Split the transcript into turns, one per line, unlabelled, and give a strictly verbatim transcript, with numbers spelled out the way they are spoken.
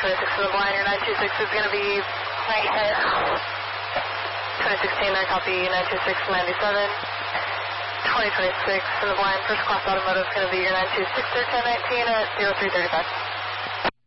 twenty-six in the blind, your nine two six is going to be ninety-six. twenty sixteen, I copy nine two six ninety-seven. twenty twenty-six in the blind, first class automotive is going to be your nine two six thirteen nineteen at zero three thirty-five.